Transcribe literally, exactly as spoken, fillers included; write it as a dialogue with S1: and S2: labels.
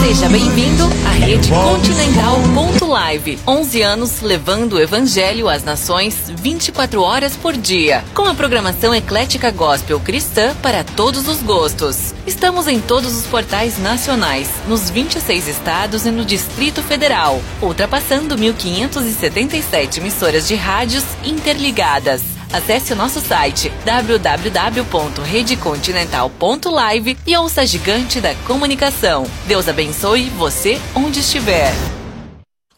S1: Seja bem-vindo à Rede Continental ponto live. onze anos levando o Evangelho às nações vinte e quatro horas por dia. Com a programação eclética gospel cristã para todos os gostos. Estamos em todos os portais nacionais, nos vinte e seis estados e no Distrito Federal, ultrapassando mil quinhentas e setenta e sete emissoras de rádios interligadas. Acesse o nosso site w w w ponto rede continental ponto live e ouça a gigante da comunicação. Deus abençoe você onde estiver.